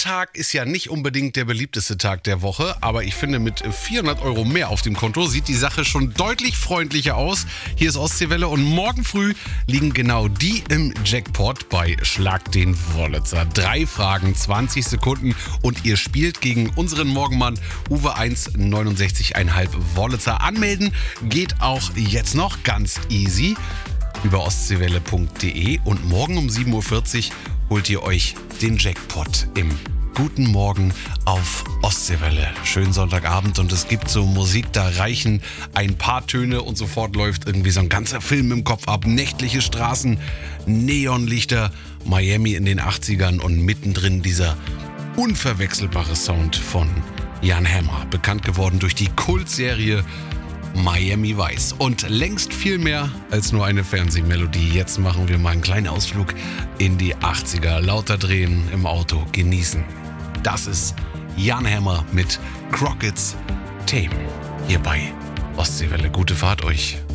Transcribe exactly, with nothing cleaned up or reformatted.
Montag ist ja nicht unbedingt der beliebteste Tag der Woche, aber ich finde, mit vierhundert Euro mehr auf dem Konto sieht die Sache schon deutlich freundlicher aus. Hier ist Ostseewelle und morgen früh liegen genau die im Jackpot bei Schlag den Wollitzer. Drei Fragen, zwanzig Sekunden und ihr spielt gegen unseren Morgenmann Uwe eins neunundsechzig Komma fünf Wollitzer. Anmelden geht auch jetzt noch ganz easy über ostseewelle punkt de und morgen um sieben Uhr vierzig holt ihr euch den Jackpot im Guten Morgen auf Ostseewelle. Schönen Sonntagabend und es gibt so Musik, da reichen ein paar Töne und sofort läuft irgendwie so ein ganzer Film im Kopf ab. Nächtliche Straßen, Neonlichter, Miami in den achtzigern und mittendrin dieser unverwechselbare Sound von Jan Hammer, bekannt geworden durch die Kultserie Miami Vice. Und längst viel mehr als nur eine Fernsehmelodie. Jetzt machen wir mal einen kleinen Ausflug in die achtziger. Lauter drehen im Auto, genießen. Das ist Jan Hammer mit Crockett's Tame. Hier bei Ostseewelle. Gute Fahrt euch.